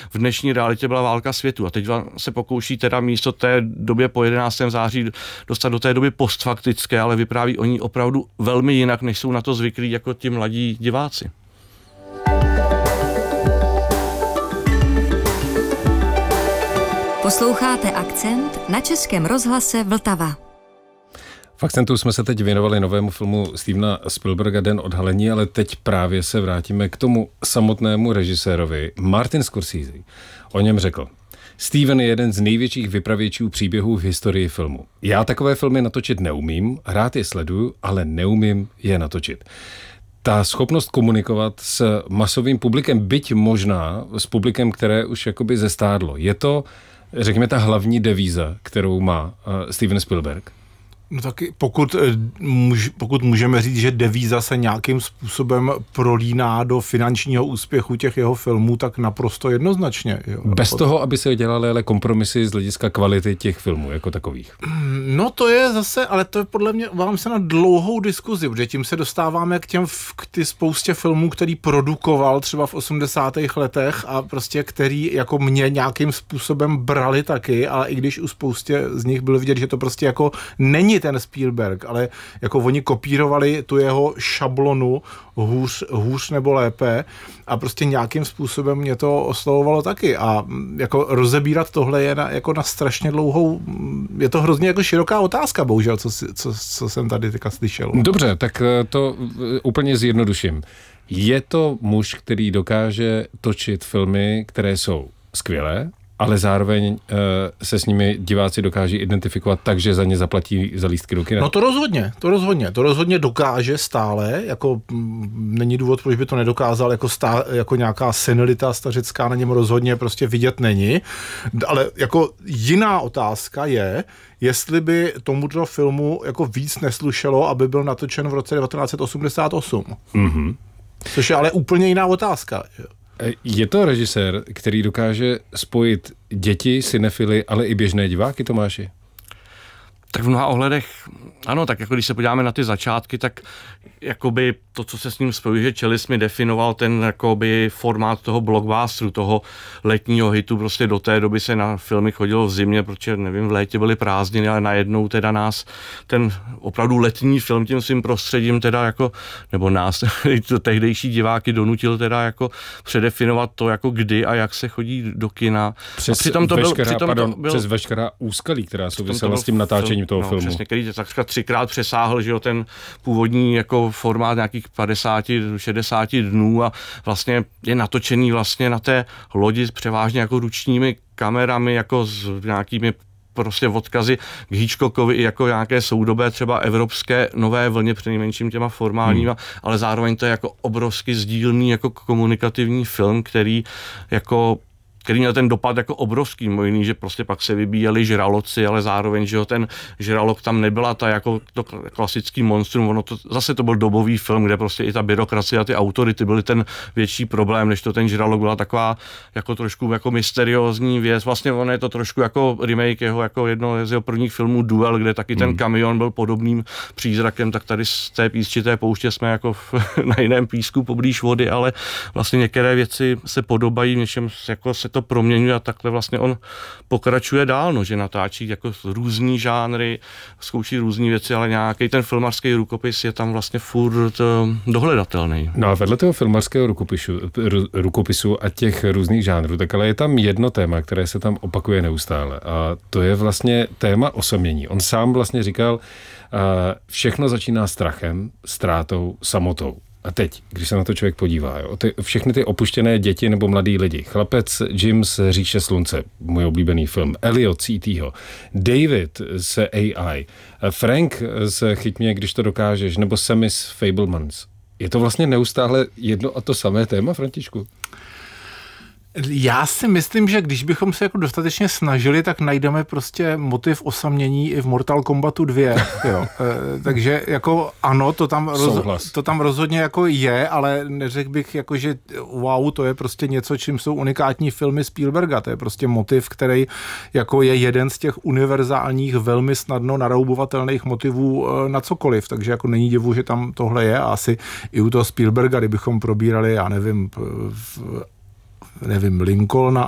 v dnešní realitě byla válka světu a teď se pokouší teda místo té době po 11. září dostat do té doby postfaktické, ale vypráví o ní opravdu velmi jinak, než jsou na to zvyklí jako ti mladí diváci. Posloucháte Akcent na Českém rozhlase Vltava. V Akcentu jsme se teď věnovali novému filmu Stevena Spielberga Den odhalení, ale teď právě se vrátíme k tomu samotnému režisérovi. Martin Scorsese o něm řekl: Steven je jeden z největších vypravěčů příběhů v historii filmu. Já takové filmy natočit neumím, rád je sleduju, ale neumím je natočit. Ta schopnost komunikovat s masovým publikem, byť možná s publikem, které už jakoby zestárlo. Je to, řekněme, ta hlavní devíza, kterou má Steven Spielberg? No taky pokud můžeme říct, že devíza se nějakým způsobem prolíná do finančního úspěchu těch jeho filmů, tak naprosto jednoznačně. Jo. Bez toho, aby se dělaly ale kompromisy z hlediska kvality těch filmů jako takových. No to je zase, ale to je podle mě, vám se na dlouhou diskuzi, protože tím se dostáváme k ty spoustě filmů, který produkoval třeba v 80. letech a prostě který jako mě nějakým způsobem brali taky, ale i když u spoustě z nich bylo vidět, že to prostě jako není ten Spielberg, ale jako oni kopírovali tu jeho šablonu hůř nebo lépe a prostě nějakým způsobem mě to oslovovalo taky a jako rozebírat tohle je na strašně dlouhou, je to hrozně jako široká otázka, bohužel, co jsem tady teďka slyšel. Dobře, tak to úplně zjednoduším. Je to muž, který dokáže točit filmy, které jsou skvělé, ale zároveň se s nimi diváci dokáží identifikovat tak, že za ně zaplatí za lístky do kina. No to rozhodně dokáže stále, jako není důvod, proč by to nedokázal, jako nějaká senilita stařická na něm rozhodně prostě vidět není, ale jako jiná otázka je, jestli by tomuto filmu jako víc neslušelo, aby byl natočen v roce 1988. Mm-hmm. Což je ale úplně jiná otázka. Je to režisér, který dokáže spojit děti, cinefily, ale i běžné diváky, Tomáši? Tak v mnoha ohledech, ano, tak jako když se podíváme na ty začátky, tak jakoby to, co se s ním spojuje, že Čelis mi definoval ten jakoby formát toho blockbusteru, toho letního hitu, prostě do té doby se na filmy chodilo v zimě, protože nevím, v létě byly prázdniny, ale najednou teda nás ten opravdu letní film tím svým prostředím teda jako, nebo nás, tehdejší diváky donutil teda jako předefinovat to, jako kdy a jak se chodí do kina. Přes veškerá úskalí, která souvisela s tím natáčením toho filmu. Přesně, který takřka 3krát přesáhl, že jo, ten původní jako formát nějakých 50-60 dnů a vlastně je natočený vlastně na té lodi převážně jako ručními kamerami, jako s nějakými prostě odkazy k Hitchcockovi i jako nějaké soudobé třeba evropské nové vlně, přinejmenším těma formálníma, ale zároveň to je jako obrovsky sdílný jako komunikativní film, který měl ten dopad jako obrovský, mojný, že prostě pak se vybíjeli žraloci, ale zároveň, že jo, ten žralok tam nebyla ta jako to klasický monstrum, zase to byl dobový film, kde prostě i ta byrokracie a ty autority byly ten větší problém, než to ten žralok byla taková jako trošku jako mysteriózní věc. Vlastně on je to trošku jako remake jeho, jako jedno z jeho prvních filmů Duel, kde taky ten kamion byl podobným přízrakem, tak tady z té písčité pouště jsme jako na jiném písku poblíž vody, ale vlastně některé věci se podobají, v něčem jako se to proměňuje a takhle vlastně on pokračuje dál, no, že natáčí jako různý žánry, zkouší různý věci, ale nějaký ten filmařský rukopis je tam vlastně furt dohledatelný. No a vedle toho filmařského rukopisu a těch různých žánrů, tak ale je tam jedno téma, které se tam opakuje neustále a to je vlastně téma osamění. On sám vlastně říkal, všechno začíná strachem, ztrátou, samotou. A teď, když se na to člověk podívá, jo, všechny ty opuštěné děti nebo mladí lidi, chlapec Jim z Říše slunce, můj oblíbený film, Elliot z E.T.ho, David z AI, Frank z Chyť mě, když to dokážeš, nebo Sammy z Fablemans. Je to vlastně neustále jedno a to samé téma, Františku? Já si myslím, že když bychom se jako dostatečně snažili, tak najdeme prostě motiv osamění i v Mortal Kombatu 2. Jo. Takže jako ano, to tam rozhodně jako je, ale neřekl bych jako, že wow, to je prostě něco, čím jsou unikátní filmy Spielberga. To je prostě motiv, který jako je jeden z těch univerzálních, velmi snadno naroubovatelných motivů na cokoliv. Takže jako není divu, že tam tohle je a asi i u toho Spielberga, kdybychom probírali, já nevím, Lincolna